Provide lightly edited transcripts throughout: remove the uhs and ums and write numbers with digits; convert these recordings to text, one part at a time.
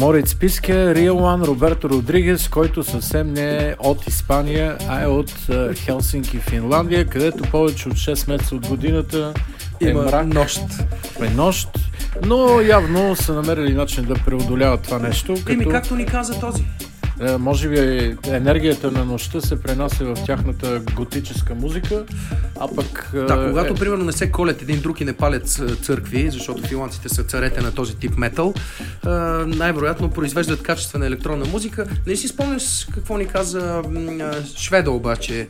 Мориц Писке, Real One, Роберто Родригес, който съвсем не е от Испания, а е от Хелсинки, Финландия, където повече от 6 месеца от годината е мрак, нощ, но явно са намерили начин да преодоляват това нещо. Както ни каза този. Може би енергията на нощта се пренася в тяхната готическа музика, а пък... Да, когато примерно не се колят един друг и не палят църкви, защото финландците са царете на този тип метал, най-вероятно произвеждат качествена електронна музика. Не си спомняш какво ни каза шведа обаче,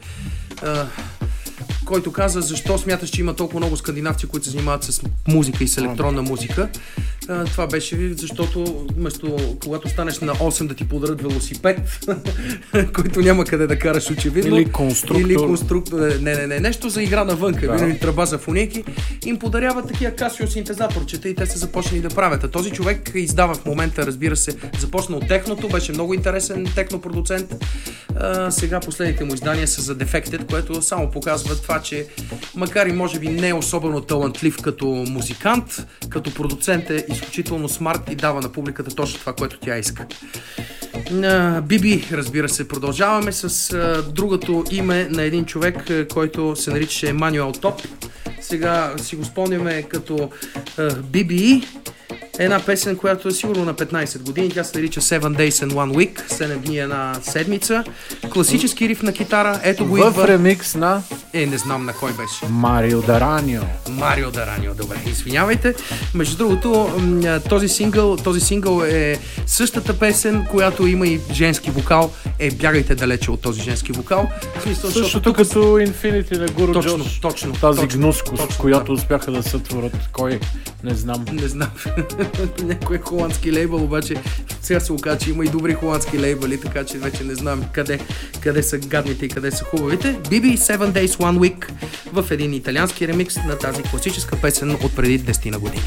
който каза защо смяташ, че има толкова много скандинавци, които се занимават с музика и с електронна музика. Това беше защото вместо когато станеш на 8 да ти подарят велосипед, който няма къде да караш очевидно. Или конструктор. Не, нещо за игра навънка, или тръба за фуники, им подаряват такива Casio синтезаторчета и те са започнали да правят. А този човек издава в момента, разбира се, започна от техното, беше много интересен технопродуцент. Сега последните му издания са за Defected, което само показва това, че макар и може би не е особено талантлив като музикант, като продуцент е изключително смарт и дава на публиката точно това, което тя иска. Биби, разбира се, продължаваме с другото име на един човек, който се наричаше Емануел Топ. Сега си го спомняме като BBE. Една песен, която е сигурно на 15 години. Тя се нарича 7 Days and One Week. 7 дни една седмица. Класически риф на китара. Ето го идва. В ремикс на... не знам на кой беше. Марио Даранио, добре. Извинявайте. Между другото, този сингъл е същата песен, която има и женски вокал. Бягайте далече от този женски вокал. Същото като Infinity на Гуру Джош. Точно. Тази гнускост, която успяха да сътворят. Кой? Не знам. Някой холандски лейбъл, обаче сега се оказа, че има и добри холандски лейбъли, така че вече не знам къде са гадните и къде са хубавите. BB 7 Days One Week в един италиански ремикс на тази класическа песен от преди 10 години.